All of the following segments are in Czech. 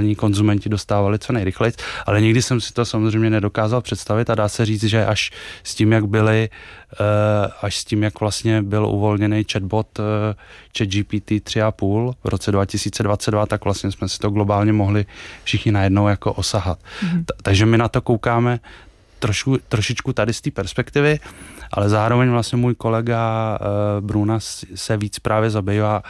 normální konzumenti dostávali co nejrychleji, ale nikdy jsem si to samozřejmě nedokázal představit a dá se říct, že až s tím, jak vlastně byl uvolněný chatbot ChatGPT 3,5 v roce 2022, tak vlastně jsme si to globálně mohli všichni najednou jako osahat. Takže my na to koukáme trošičku tady z té perspektivy, ale zároveň vlastně můj kolega Bruna se víc právě zabývá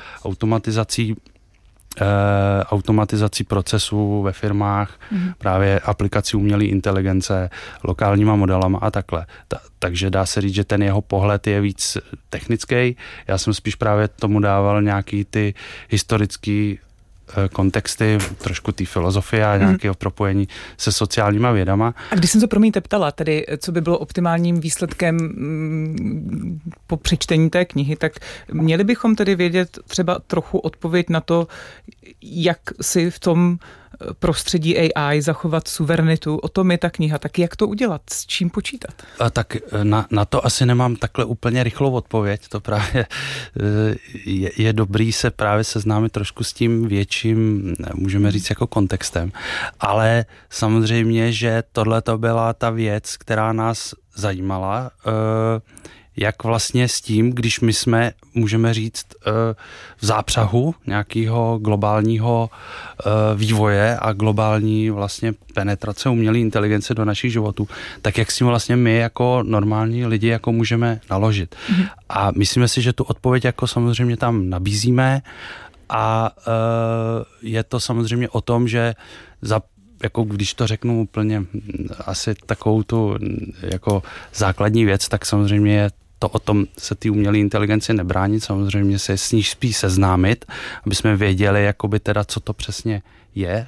automatizací procesů ve firmách, právě aplikací umělé inteligence, lokálníma modelama a takhle. Takže dá se říct, že ten jeho pohled je víc technický. Já jsem spíš právě tomu dával nějaký ty historický kontexty, trošku té filozofie a nějakého propojení se sociálníma vědama. A když jsem se promiňte ptala, tedy co by bylo optimálním výsledkem po přečtení té knihy, tak měli bychom tedy vědět třeba trochu odpověď na to, jak si v tom prostředí AI zachovat suverenitu. O tom je ta kniha. Tak jak to udělat? S čím počítat? Tak na to asi nemám takhle úplně rychlou odpověď. To právě je dobrý se právě seznámit trošku s tím větším, můžeme říct, jako kontextem. Ale samozřejmě, že tohle to byla ta věc, která nás zajímala, jak vlastně s tím, když my jsme, můžeme říct, v zápřahu nějakého globálního vývoje a globální vlastně penetrace umělé inteligence do našich životů, tak jak s tím vlastně my jako normální lidi jako můžeme naložit. A myslíme si, že tu odpověď jako samozřejmě tam nabízíme a je to samozřejmě o tom, že jako když to řeknu úplně asi takovou tu jako základní věc, tak samozřejmě je to o tom se ty umělé inteligenci nebránit, samozřejmě se s ní spíš seznámit, aby jsme věděli, jakoby teda, co to přesně je,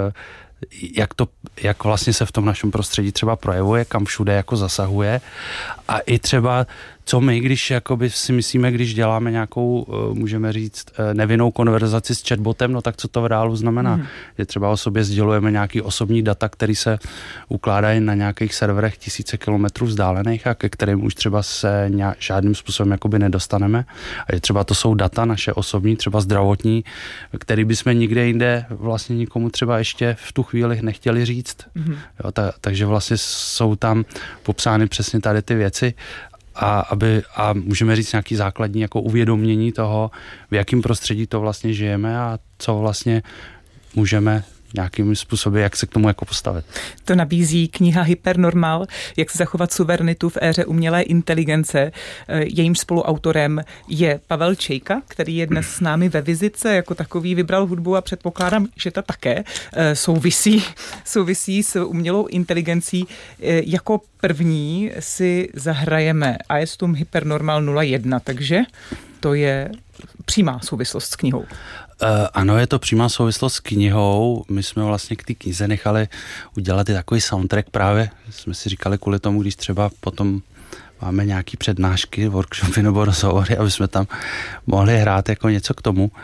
jak vlastně se v tom našem prostředí třeba projevuje, kam všude jako zasahuje a i třeba co my, když jakoby si myslíme, když děláme nějakou, můžeme říct, nevinnou konverzaci s chatbotem, no tak co to v reálu znamená? Že třeba o sobě sdělujeme nějaký osobní data, které se ukládají na nějakých serverech tisíce kilometrů vzdálených a ke kterým už třeba se žádným způsobem jakoby nedostaneme. A že třeba to jsou data naše osobní, třeba zdravotní, které bychom nikde jinde vlastně nikomu třeba ještě v tu chvíli nechtěli říct. Jo, takže vlastně jsou tam popsány přesně tady ty věci. A můžeme říct nějaký základní jako uvědomění toho, v jakém prostředí to vlastně žijeme a co vlastně můžeme nějakým způsobem, jak se k tomu jako postavit. To nabízí kniha Hypernormal, jak se zachovat suverenitu v éře umělé inteligence. Jejímž spoluautorem je Pavel Čejka, který je dnes s námi ve Vizice, jako takový vybral hudbu a předpokládám, že ta také souvisí s umělou inteligencí. Jako první si zahrajeme Aestum Hypernormal 01, takže to je přímá souvislost s knihou. Ano, je to přímá souvislost s knihou. My jsme vlastně k té knize nechali udělat i takový soundtrack právě. Jsme si říkali kvůli tomu, když třeba potom máme nějaký přednášky, workshopy nebo rozhovory, aby jsme tam mohli hrát jako něco k tomu.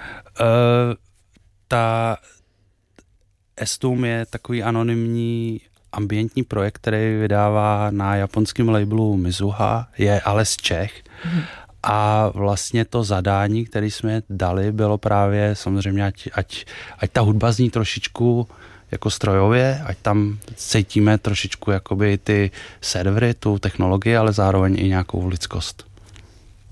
Ta Aestum je takový anonymní ambientní projekt, který vydává na japonském labelu Mizuha, je ale z Čech. A vlastně to zadání, které jsme dali, bylo právě samozřejmě, ať ta hudba zní trošičku jako strojově, ať tam cítíme trošičku jakoby ty servery, tu technologii, ale zároveň i nějakou lidskost.